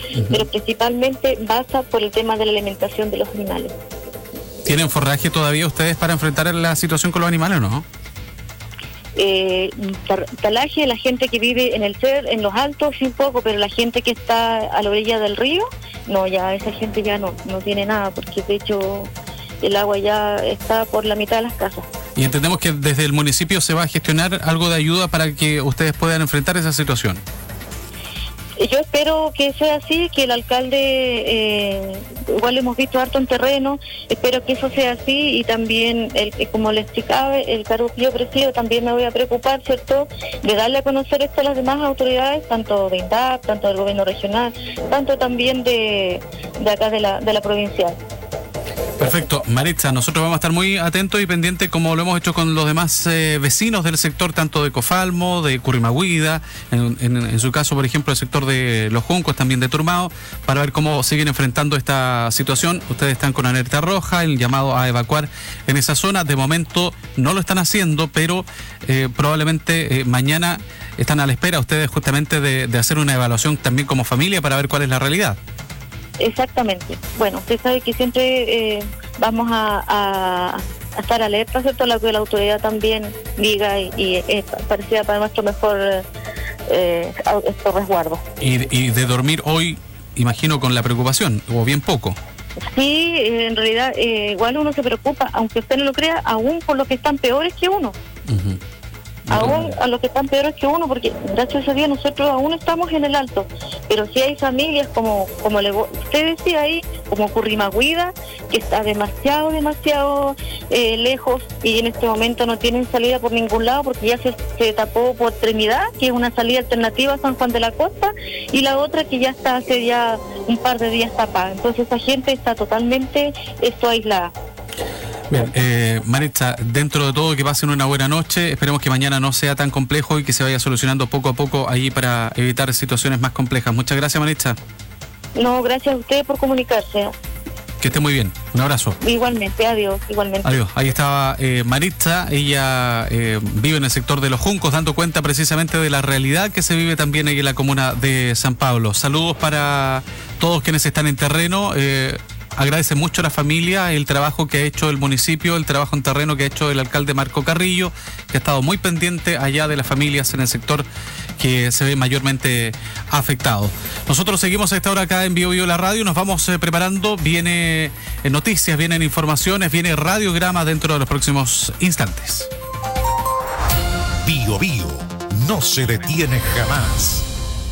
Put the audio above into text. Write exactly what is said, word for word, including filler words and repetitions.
uh-huh. pero principalmente pasa por el tema de la alimentación de los animales. ¿Tienen forraje todavía ustedes para enfrentar la situación con los animales o no? Eh, talaje, la gente que vive en el cer, en los altos, sí un poco, pero la gente que está a la orilla del río, no, ya esa gente ya no, no tiene nada, porque de hecho el agua ya está por la mitad de las casas. Y entendemos que desde el municipio se va a gestionar algo de ayuda para que ustedes puedan enfrentar esa situación. Yo espero que sea así, que el alcalde, eh, igual lo hemos visto harto en terreno, espero que eso sea así y también, el, como le explicaba, el cargo que yo presido, también me voy a preocupar, ¿cierto?, de darle a conocer esto a las demás autoridades, tanto de INDAP, tanto del gobierno regional, tanto también de, de acá de la, de la provincial. Perfecto. Maritza, nosotros vamos a estar muy atentos y pendientes, como lo hemos hecho con los demás eh, vecinos del sector, tanto de Cofalmo, de Currimagüida, en, en, en su caso, por ejemplo, el sector de Los Juncos, también de Turmao, para ver cómo siguen enfrentando esta situación. Ustedes están con alerta roja, el llamado a evacuar en esa zona. De momento no lo están haciendo, pero eh, probablemente eh, mañana están a la espera ustedes justamente de, de hacer una evaluación también como familia para ver cuál es la realidad. Exactamente. Bueno, usted sabe que siempre eh, vamos a, a, a estar alerta, ¿cierto?, a lo que la autoridad también diga y, y es parecida para nuestro mejor eh, estos resguardos. Y, y de dormir hoy, imagino, con la preocupación, o bien poco. Sí, en realidad eh, igual uno se preocupa, aunque usted no lo crea, aún por los que están peores que uno. Uh-huh. Aún a los que están peores que uno, porque gracias a Dios nosotros aún estamos en el alto, pero sí hay familias como como le, usted decía ahí, como Currimagüida, que está demasiado, demasiado eh, lejos y en este momento no tienen salida por ningún lado porque ya se, se tapó por Trinidad, que es una salida alternativa a San Juan de la Costa, y la otra que ya está hace ya un par de días tapada. Entonces esa gente está totalmente esto aislada. Bien, eh, Maritza, dentro de todo que pasen una buena noche, esperemos que mañana no sea tan complejo y que se vaya solucionando poco a poco ahí para evitar situaciones más complejas. Muchas gracias, Maritza. No, gracias a usted por comunicarse. Que esté muy bien, un abrazo. Igualmente, adiós, igualmente. Adiós, ahí estaba eh, Maritza, ella eh, vive en el sector de Los Juncos, dando cuenta precisamente de la realidad que se vive también ahí en la comuna de San Pablo. Saludos para todos quienes están en terreno. Eh, Agradece mucho a la familia el trabajo que ha hecho el municipio, el trabajo en terreno que ha hecho el alcalde Marco Carrillo, que ha estado muy pendiente allá de las familias en el sector que se ve mayormente afectado. Nosotros seguimos a esta hora acá en Bio Bio la Radio, nos vamos eh, preparando, viene eh, noticias, vienen informaciones, viene radiograma dentro de los próximos instantes. Bio Bio no se detiene jamás.